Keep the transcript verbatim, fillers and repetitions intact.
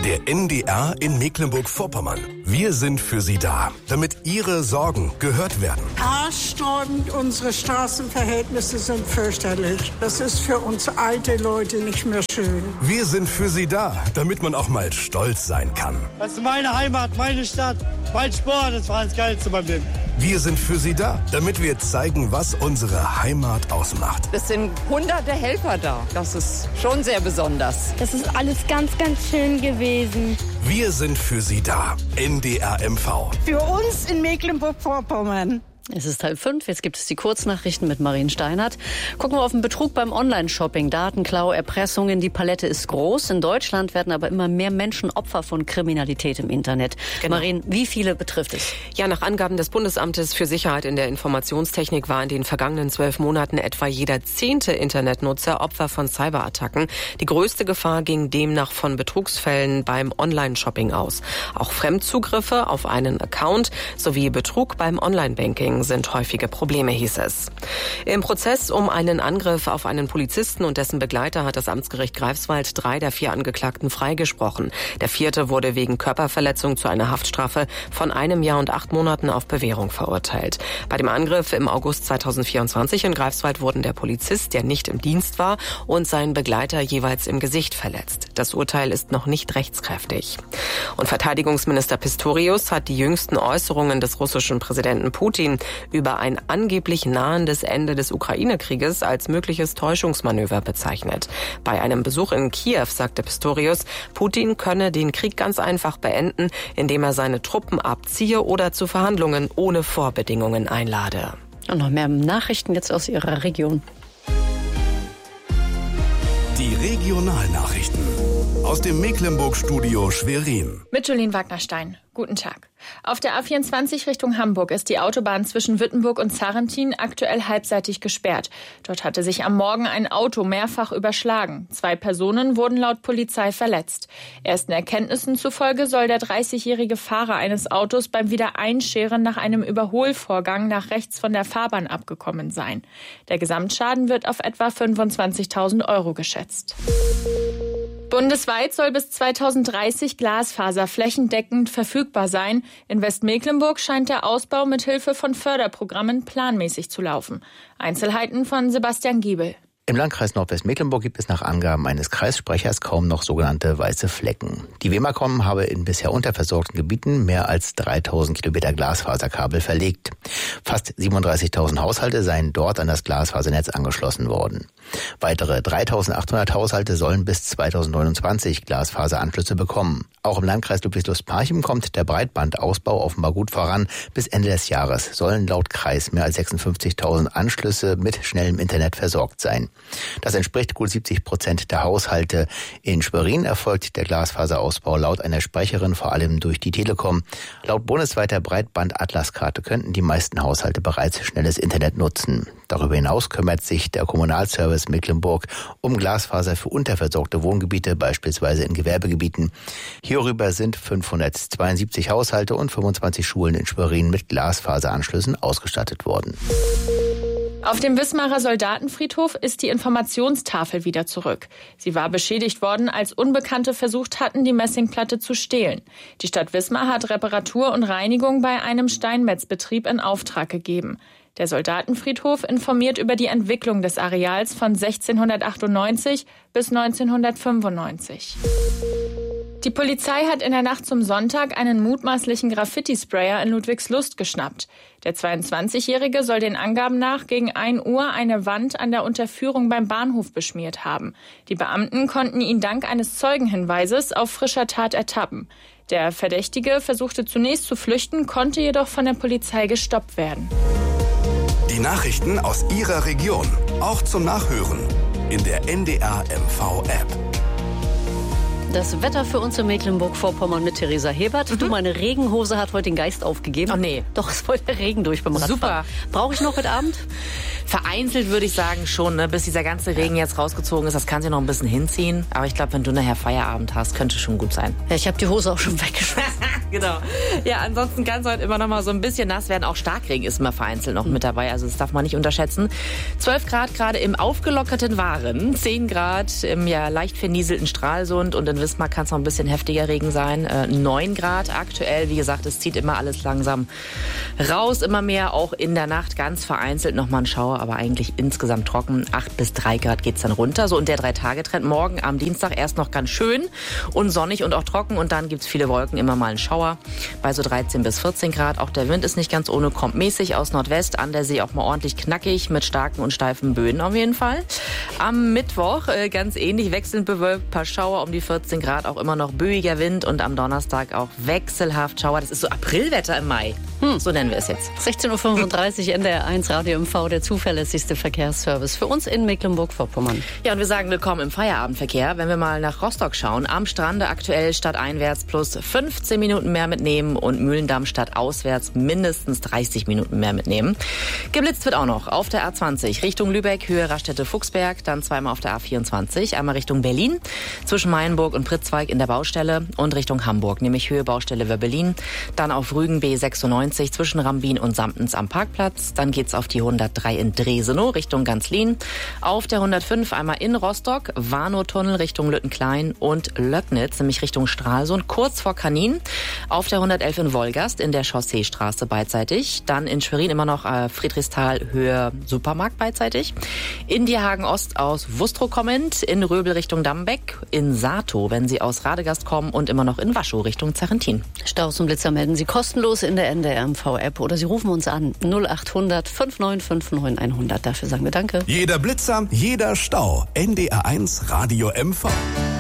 Der N D R in Mecklenburg-Vorpommern. Wir sind für Sie da, damit Ihre Sorgen gehört werden. Haarsträubend, unsere Straßenverhältnisse sind fürchterlich. Das ist für uns alte Leute nicht mehr schön. Wir sind für Sie da, damit man auch mal stolz sein kann. Das ist meine Heimat, meine Stadt, mein Sport, das war das Geilste beim Leben. Wir sind für Sie da, damit wir zeigen, was unsere Heimat ausmacht. Es sind hunderte Helfer da. Das ist schon sehr besonders. Das ist alles ganz, ganz schön gewesen. Wir sind für Sie da. N D R M V. Für uns in Mecklenburg-Vorpommern. Es ist halb fünf, jetzt gibt es die Kurznachrichten mit Marien Steinert. Gucken wir auf den Betrug beim Online-Shopping. Datenklau, Erpressungen, die Palette ist groß. In Deutschland werden aber immer mehr Menschen Opfer von Kriminalität im Internet. Genau. Marien, wie viele betrifft es? Ja, nach Angaben des Bundesamtes für Sicherheit in der Informationstechnik war in den vergangenen zwölf Monaten etwa jeder zehnte Internetnutzer Opfer von Cyberattacken. Die größte Gefahr ging demnach von Betrugsfällen beim Online-Shopping aus. Auch Fremdzugriffe auf einen Account sowie Betrug beim Online-Banking sind häufige Probleme, hieß es. Im Prozess um einen Angriff auf einen Polizisten und dessen Begleiter hat das Amtsgericht Greifswald drei der vier Angeklagten freigesprochen. Der vierte wurde wegen Körperverletzung zu einer Haftstrafe von einem Jahr und acht Monaten auf Bewährung verurteilt. Bei dem Angriff im August zweitausendvierundzwanzig in Greifswald wurden der Polizist, der nicht im Dienst war, und sein Begleiter jeweils im Gesicht verletzt. Das Urteil ist noch nicht rechtskräftig. Und Verteidigungsminister Pistorius hat die jüngsten Äußerungen des russischen Präsidenten Putin über ein angeblich nahendes Ende des Ukraine-Krieges als mögliches Täuschungsmanöver bezeichnet. Bei einem Besuch in Kiew sagte Pistorius, Putin könne den Krieg ganz einfach beenden, indem er seine Truppen abziehe oder zu Verhandlungen ohne Vorbedingungen einlade. Und noch mehr Nachrichten jetzt aus Ihrer Region. Die Regionalnachrichten aus dem Mecklenburg-Studio Schwerin. Mit Jolene Wagnerstein. Guten Tag. Auf der A vierundzwanzig Richtung Hamburg ist die Autobahn zwischen Wittenburg und Zarrentin aktuell halbseitig gesperrt. Dort hatte sich am Morgen ein Auto mehrfach überschlagen. Zwei Personen wurden laut Polizei verletzt. Ersten Erkenntnissen zufolge soll der dreißigjährige Fahrer eines Autos beim Wiedereinscheren nach einem Überholvorgang nach rechts von der Fahrbahn abgekommen sein. Der Gesamtschaden wird auf etwa fünfundzwanzigtausend Euro geschätzt. Bundesweit soll bis zweitausenddreißig Glasfaser flächendeckend verfügbar sein. In Westmecklenburg scheint der Ausbau mit Hilfe von Förderprogrammen planmäßig zu laufen. Einzelheiten von Sebastian Giebel. Im Landkreis Nordwestmecklenburg gibt es nach Angaben eines Kreissprechers kaum noch sogenannte weiße Flecken. Die Wemacom habe in bisher unterversorgten Gebieten mehr als dreitausend Kilometer Glasfaserkabel verlegt. Fast siebenunddreißigtausend Haushalte seien dort an das Glasfasernetz angeschlossen worden. Weitere dreitausendachthundert Haushalte sollen bis zweitausendneunundzwanzig Glasfaseranschlüsse bekommen. Auch im Landkreis Ludwigslust-Parchim kommt der Breitbandausbau offenbar gut voran. Bis Ende des Jahres sollen laut Kreis mehr als sechsundfünfzigtausend Anschlüsse mit schnellem Internet versorgt sein. Das entspricht gut siebzig Prozent der Haushalte. In Schwerin erfolgt der Glasfaserausbau laut einer Sprecherin vor allem durch die Telekom. Laut bundesweiter Breitband-Atlaskarte könnten die meisten Haushalte bereits schnelles Internet nutzen. Darüber hinaus kümmert sich der Kommunalservice Mecklenburg um Glasfaser für unterversorgte Wohngebiete, beispielsweise in Gewerbegebieten. Hierüber sind fünfhundertzweiundsiebzig Haushalte und fünfundzwanzig Schulen in Schwerin mit Glasfaseranschlüssen ausgestattet worden. Auf dem Wismarer Soldatenfriedhof ist die Informationstafel wieder zurück. Sie war beschädigt worden, als Unbekannte versucht hatten, die Messingplatte zu stehlen. Die Stadt Wismar hat Reparatur und Reinigung bei einem Steinmetzbetrieb in Auftrag gegeben. Der Soldatenfriedhof informiert über die Entwicklung des Areals von sechzehnhundertachtundneunzig bis neunzehnhundertfünfundneunzig. Die Polizei hat in der Nacht zum Sonntag einen mutmaßlichen Graffiti-Sprayer in Ludwigslust geschnappt. Der zweiundzwanzigjährige soll den Angaben nach gegen ein Uhr eine Wand an der Unterführung beim Bahnhof beschmiert haben. Die Beamten konnten ihn dank eines Zeugenhinweises auf frischer Tat ertappen. Der Verdächtige versuchte zunächst zu flüchten, konnte jedoch von der Polizei gestoppt werden. Die Nachrichten aus Ihrer Region, auch zum Nachhören in der N D R M V-App. Das Wetter für uns in Mecklenburg-Vorpommern mit Theresa Hebert. Mhm. Du, meine Regenhose hat heute den Geist aufgegeben. Oh nee. Doch, es wollte der Regen durch beim Radfahren. Super. Brauche ich noch heute Abend? Vereinzelt würde ich sagen schon, ne? Bis dieser ganze Regen jetzt rausgezogen ist, das kann sich noch ein bisschen hinziehen. Aber ich glaube, wenn du nachher Feierabend hast, könnte schon gut sein. Ja, ich habe die Hose auch schon weggeschmissen. Genau. Ja, ansonsten kann es heute immer noch mal so ein bisschen nass werden. Auch Starkregen ist immer vereinzelt noch mit dabei. Also das darf man nicht unterschätzen. zwölf Grad gerade im aufgelockerten Waren. zehn Grad im ja leicht vernieselten Stralsund. Und in Wismar kann es noch ein bisschen heftiger Regen sein. Äh, neun Grad aktuell. Wie gesagt, es zieht immer alles langsam raus. Immer mehr auch in der Nacht ganz vereinzelt noch mal ein Schauer. Aber eigentlich insgesamt trocken. acht bis drei Grad geht's dann runter. So und der Drei-Tage-Trend morgen am Dienstag erst noch ganz schön und sonnig und auch trocken. Und dann gibt's viele Wolken, immer mal ein Schauer. Bei so dreizehn bis vierzehn Grad. Auch der Wind ist nicht ganz ohne, kommt mäßig aus Nordwest. An der See auch mal ordentlich knackig mit starken und steifen Böen auf jeden Fall. Am Mittwoch äh, ganz ähnlich, wechselnd bewölkt, paar Schauer um die vierzehn Grad. Auch immer noch böiger Wind und am Donnerstag auch wechselhaft Schauer. Das ist so Aprilwetter im Mai. Hm. So nennen wir es jetzt. sechzehn Uhr fünfunddreißig N D R eins Radio M V, der zuverlässigste Verkehrsservice für uns in Mecklenburg-Vorpommern. Ja, und wir sagen willkommen im Feierabendverkehr. Wenn wir mal nach Rostock schauen, am Strande aktuell stadteinwärts plus fünfzehn Minuten mehr mitnehmen und Mühlendamm stadtauswärts mindestens dreißig Minuten mehr mitnehmen. Geblitzt wird auch noch auf der A zwanzig Richtung Lübeck, Höhe Raststätte-Fuchsberg, dann zweimal auf der A vierundzwanzig, einmal Richtung Berlin, zwischen Mayenburg und Pritzweig in der Baustelle und Richtung Hamburg, nämlich Höhe Baustelle Wöbbelin, dann auf Rügen B sechsundneunzig zwischen Rambin und Samtens am Parkplatz, dann geht's auf die hundertdrei in Dresenow Richtung Ganzlin, auf der hundertfünf einmal in Rostock, Warnow-Tunnel Richtung Lüttenklein und Löcknitz, nämlich Richtung Stralsund, kurz vor Kanin, auf der hundertelf in Wolgast in der Chausseestraße beidseitig. Dann in Schwerin immer noch äh, Friedrichsthal Höhe Supermarkt beidseitig. In Dierhagen Ost aus Wustrow kommend. In Röbel Richtung Dambeck. In Sato, wenn Sie aus Radegast kommen. Und immer noch in Waschow Richtung Zerrentin. Staus und Blitzer melden Sie kostenlos in der N D R M V-App oder Sie rufen uns an null acht hundert fünf neun fünf neun hundert. Dafür sagen wir Danke. Jeder Blitzer, jeder Stau. N D R eins Radio M V.